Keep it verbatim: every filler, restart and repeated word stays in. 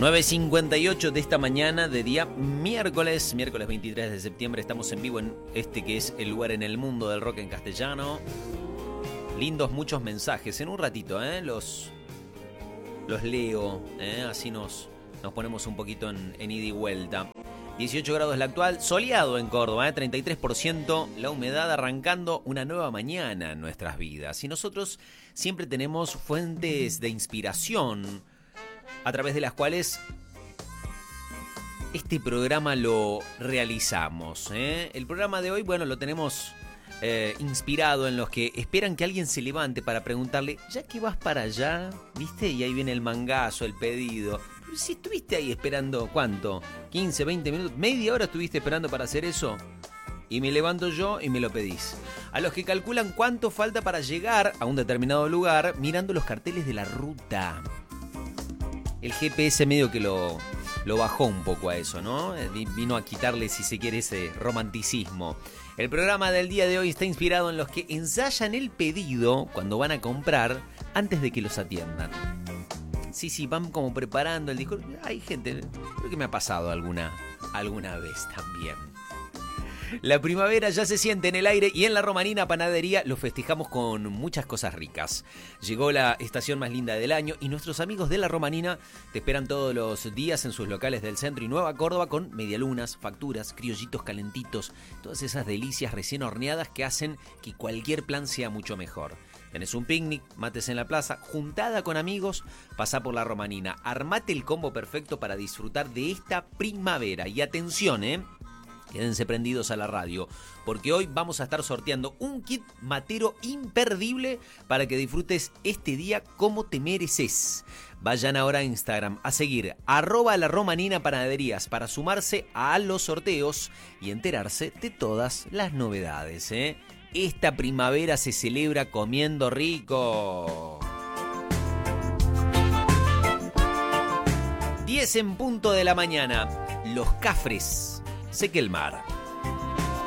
nueve cincuenta y ocho de esta mañana de día miércoles, miércoles veintitrés de septiembre. Estamos en vivo en este que es el lugar en el mundo del rock en castellano. Lindos muchos mensajes. En un ratito, ¿eh? Los, los leo, ¿eh? Así nos, nos ponemos un poquito en, en ida y vuelta. dieciocho grados la actual, soleado en Córdoba, ¿eh? treinta y tres por ciento la humedad, arrancando una nueva mañana en nuestras vidas. Y nosotros siempre tenemos fuentes de inspiración a través de las cuales este programa lo realizamos, ¿eh? El programa de hoy, bueno, lo tenemos eh, inspirado en los que esperan que alguien se levante para preguntarle, ¿ya que vas para allá? ¿Viste? Y ahí viene el mangazo, el pedido. Pero si estuviste ahí esperando, ¿cuánto? ¿quince, veinte minutos? ¿Media hora estuviste esperando para hacer eso? Y me levanto yo y me lo pedís. A los que calculan cuánto falta para llegar a un determinado lugar mirando los carteles de la ruta. El G P S medio que lo, lo bajó un poco a eso, ¿no? Vino a quitarle, si se quiere, ese romanticismo. El programa del día de hoy está inspirado en los que ensayan el pedido cuando van a comprar antes de que los atiendan. Sí, sí, van como preparando el discurso. Hay gente, creo que me ha pasado alguna, alguna vez también. La primavera ya se siente en el aire y en la Romanina Panadería lo festejamos con muchas cosas ricas. Llegó la estación más linda del año y nuestros amigos de la Romanina te esperan todos los días en sus locales del centro y Nueva Córdoba con medialunas, facturas, criollitos calentitos, todas esas delicias recién horneadas que hacen que cualquier plan sea mucho mejor. Tenés un picnic, mates en la plaza, juntada con amigos, pasá por la Romanina. Armate el combo perfecto para disfrutar de esta primavera. Y atención, ¿eh? Quédense prendidos a la radio, porque hoy vamos a estar sorteando un kit matero imperdible para que disfrutes este día como te mereces. Vayan ahora a Instagram a seguir arroba la Romanina Panaderías para sumarse a los sorteos y enterarse de todas las novedades, ¿eh? Esta primavera se celebra comiendo rico. diez en punto de la mañana. Los Cafres. Sé que el mar.